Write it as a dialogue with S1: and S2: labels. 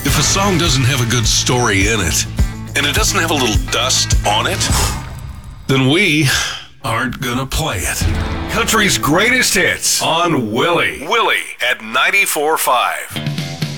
S1: If a song doesn't have a good story in it, and it doesn't have a little dust on it, then we aren't gonna play it. Country's greatest hits on Willie. Willie at 94.5.